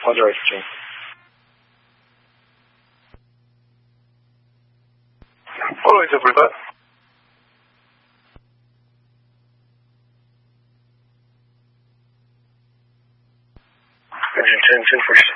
Authorized stream. Always everybody. Engine 10, 10 for